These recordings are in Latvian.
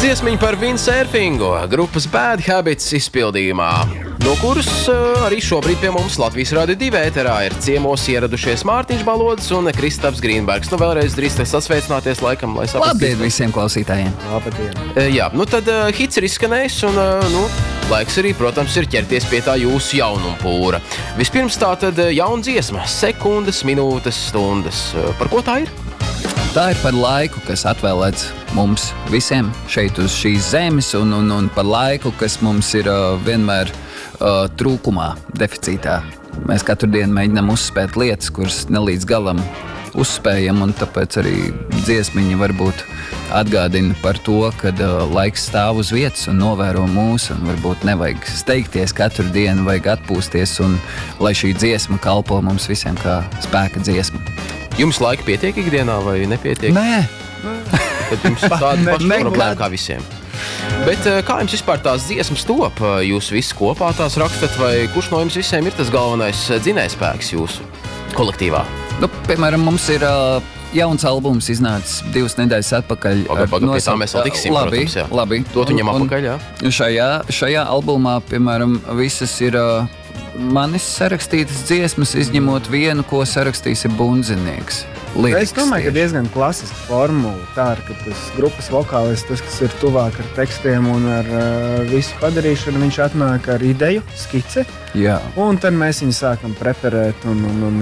Dziesmiņa par windsurfingu grupas Bad Habits izpildījumā, no kuras arī šobrīd pie mums Latvijas Radio 2 ēterā ir ciemos ieradušies Mārtiņš Balodis un Kristaps Grīnbergs. Vēlreiz drīkst sasveicināties laikam, lai saprastu. Labdien visiem klausītājiem. Labdien. Jā, tad hits ir izskanējis un laiks arī, protams, ir ķerties pie tā jūsu jaunumpūra. Vispirms tā tad jauna dziesma, sekundes, minūtes, stundas. Par ko tā ir? Tā ir par laiku, kas atvēlēts mums visiem šeit uz šīs zemes un par laiku, kas mums ir vienmēr trūkumā, deficītā. Mēs katru dienu mēģinām uzspēt lietas, kuras nelīdz galam uzspējam, un tāpēc arī dziesmiņa varbūt atgādina par to, kad laiks stāv uz vietas un novēro mūs, un varbūt nevajag steigties katru dienu, vajag atpūsties, un lai šī dziesma kalpo mums visiem kā spēka dziesma. Jums laika pietiek ikdienā vai nepietiek? Nē. Tad jums tāda paša problēma kā visiem. Bet kā jums vispār tās dziesmas top? Jūs visi kopā tās rakstat, vai kurš no jums visiem ir tas galvenais dzinējspēks jūsu kolektīvā? Piemēram, mums ir jauns albums iznācis 2 nedēļas atpakaļ. Pie tā mēs vēl tiksim, protams, jā. Labi. Dot viņam apakaļ, jā. Šajā albumā, piemēram, visas ir manis sarakstītas dziesmas, izņemot vienu, ko sarakstījis ir Bundzinieks. Es domāju, ka diezgan klasiska formula. Tā ir, ka tas grupas vokālis, tas, kas ir tuvāk ar tekstiem un ar visu padarīšanu, viņš atnāk ar ideju, skice. Jā. Un tad mēs viņu sākam preparēt un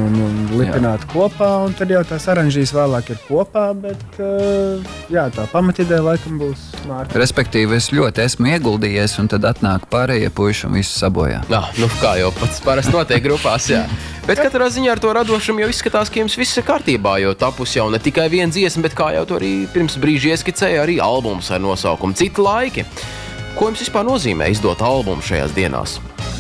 lipināt kopā, un tad jau tās aranžīs vēlāk ir kopā, bet jā, tā pamatideja laikam būs Mārta. Respektīvi, es ļoti esmu ieguldījies, un tad atnāk pārējie puiši un visu sabojā. Jā, kā jau pats parasti notiek grupās, jā. Bet katrā ziņā ar to radošumu jau izskatās, ka jums viss ir kārtībā, jo tapus jau ne tikai viena dziesma, bet kā jau to arī pirms brīža ieskicēja, arī albums ar nosaukumu Citi laiki. Ko jums vispār nozīmē izdot albumu šajās dienās?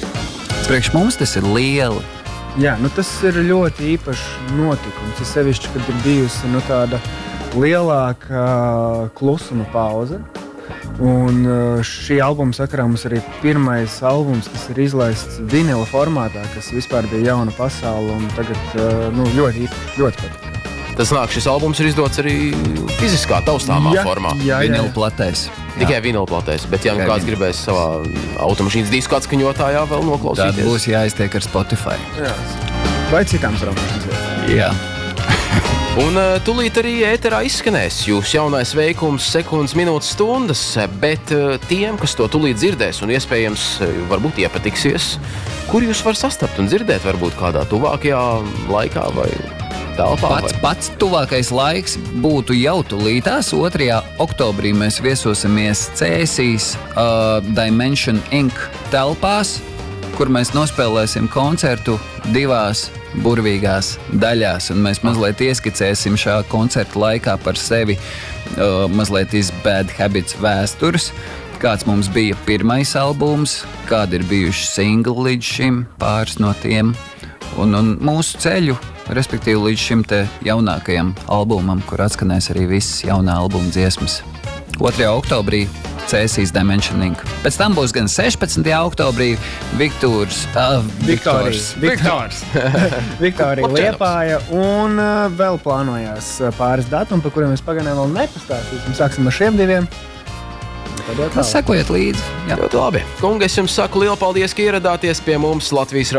Priekš mums tas ir lieli. Jā, tas ir ļoti īpašs notikums. Ir sevišķi, kad ir bijusi tāda lielāka klusuma pauze. Un šī albuma sakarā mums arī pirmais albums, kas ir izlaists vinila formātā, kas vispār bija jauna pasaule un tagad ļoti īpaši, ļoti patīk. Tas nāk, šis albums ir izdots arī fiziskā, taustāmā formā. Vinila platēs. Tikai vinila platēs, bet ja kāds gribēs savā automašīnas disku atskaņotājā vēl noklausīties. Tad būs jāiztiek ar Spotify. Jā. Vai citām traumāšanas. Jā. Un tūlīt arī ēterā izskanēs jūsu jaunais veikums sekundes, minūtes, stundas, bet tiem, kas to tūlīt dzirdēs un iespējams varbūt iepatiksies, kur jūs var sastapt un dzirdēt varbūt kādā tuvākajā laikā vai telpā? Pats tuvākais laiks būtu jau tūlītās. 2. oktobrī mēs viesosimies Cēsīs Dimension Inc. telpās, kur mēs nospēlēsim koncertu 2 burvīgās daļās, un mēs mazliet ieskicēsim šā koncerta laikā par sevi mazliet iz Bad Habits vēstures, kāds mums bija pirmais albums, kādi ir bijuši singli līdz šim, pāris no tiem, un mūsu ceļu, respektīvi līdz šim te jaunākajam albumam, kur atskanēs arī visas jaunā albuma dziesmas. 2. oktobrī Cēsīs Dimension Inc. Pēc tam būs gan 16. oktobrī Viktorija Liepāja, un vēl plānojās pāris datumi, par kuriem mēs pagaidām vēl nepastāstīsim. Sāksim ar šiem 2. Sekojiet līdzi. Ļoti labi. Kungi, es jums saku lielu paldies, ka ieradāties pie mums Latvijas